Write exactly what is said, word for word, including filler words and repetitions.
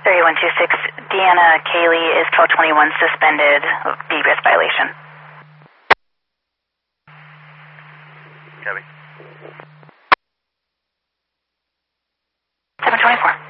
thirty-one twenty-six, Deanna Kaylee is twelve twenty-one suspended, B B S violation. Copy. seven twenty-four.